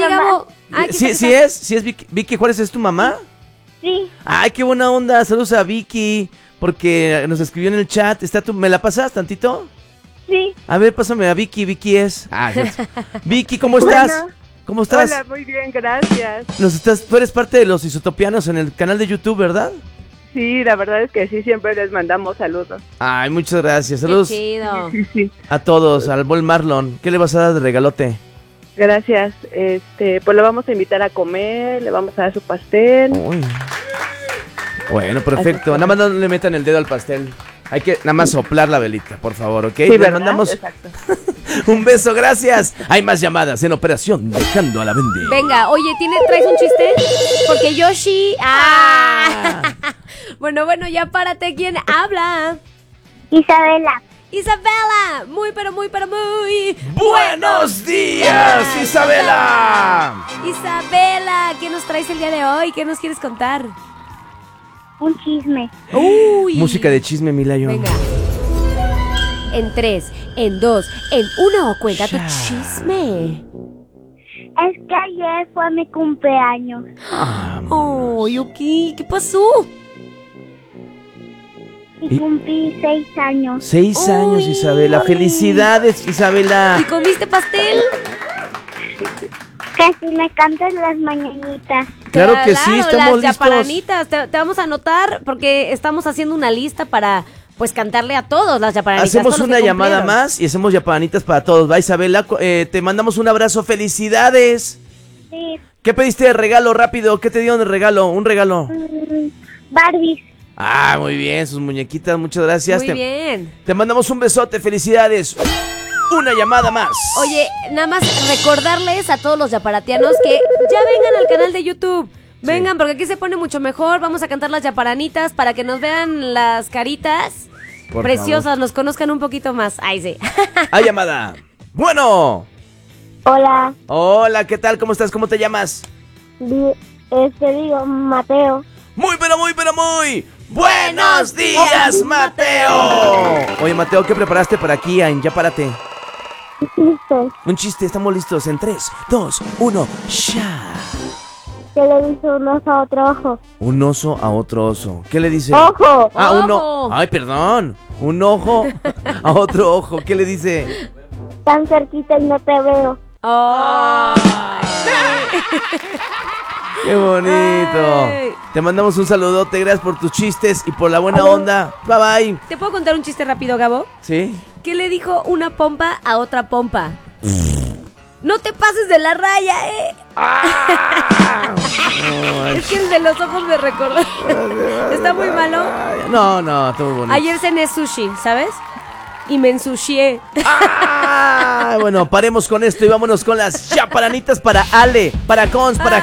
Oye, mamá. Gabo. ¿Sí es Vicky Juárez, es tu mamá? Sí. Ay, qué buena onda. Saludos a Vicky, porque nos escribió en el chat. ¿Me la pasas tantito? Sí. A ver, pásame a Vicky. Vicky es. Vicky, ¿cómo estás? Bueno. ¿Cómo estás? Hola, muy bien, gracias. Tú eres parte de los Isotopianos en el canal de YouTube, ¿verdad? Sí, la verdad es que sí, siempre les mandamos saludos. Ay, muchas gracias. Saludos Qué chido. Sí. a todos, al buen Marlon. ¿Qué le vas a dar de regalote? Gracias. Pues lo vamos a invitar a comer, le vamos a dar su pastel. Uy. Bueno, perfecto. Nada más no le metan el dedo al pastel. Hay que nada más soplar la velita, por favor, ¿ok? Sí, Le ¿verdad? mandamos Exacto. un beso, gracias. Hay más llamadas en Operación Dejando a la Bendy. Venga, oye, ¿traes un chiste? Porque Yoshi... Bueno, ya párate. ¿Quién habla? Isabela. Isabela. Muy, pero muy... ¡Buenos días, Isabela! Isabela, ¿qué nos traes el día de hoy? ¿Qué nos quieres contar? Un chisme. Uy. Música de chisme, Milayo. Venga. En 3, en 2, en 1, cuenta tu chisme. Es que ayer fue mi cumpleaños. Oh, Yuki, ¿qué pasó? Y cumplí 6 años. 6 años, Isabela. ¡Felicidades, Isabela! ¿Y comiste pastel? Que si me cantas las mañanitas. Claro que sí, estamos listos. Las yaparanitas, te vamos a anotar porque estamos haciendo una lista para, pues, cantarle a todos las yaparanitas. Hacemos todos los una que llamada cumplieron. más y hacemos yaparanitas para todos. Va, Isabela, te mandamos un abrazo. ¡Felicidades! Sí. ¿Qué pediste de regalo? Rápido, ¿qué te dieron de regalo? Un regalo. Barbies. Ah, muy bien, sus muñequitas, muchas gracias. Muy bien. Te mandamos un besote, felicidades. Una llamada más. Oye, nada más recordarles a todos los yaparatianos que ya vengan al canal de YouTube. Vengan, porque aquí se pone mucho mejor. Vamos a cantar las yaparanitas para que nos vean las caritas Por preciosas, favor. nos conozcan un poquito más. Ay, sí. Hay llamada. Bueno. Hola. Hola, ¿qué tal? ¿Cómo estás? ¿Cómo te llamas? Digo, Mateo. Muy. ¡Buenos días, Mateo! Oye, Mateo, ¿qué preparaste para aquí en Ya Párate? Listo. Un chiste, estamos listos en 3, 2, 1, ¡ya! ¿Qué le dice un oso a otro ojo? Un oso a otro oso. ¿Qué le dice? ¡Ojo! Ah, ¡Ojo! Ay, perdón. Un ojo a otro ojo. ¿Qué le dice? Tan cerquita y no te veo. ¡Qué bonito! Ay. Te mandamos un saludote, gracias por tus chistes y por la buena onda. Bye bye. ¿Te puedo contar un chiste rápido, Gabo? ¿Sí? ¿Qué le dijo una pompa a otra pompa? No te pases de la raya, Es que el de los ojos me recordó. Está muy malo. No, está muy bonito. Ayer cené sushi, ¿sabes? Y me ensucié. Bueno, paremos con esto y vámonos con las chaparanitas para Ale, para Cons, para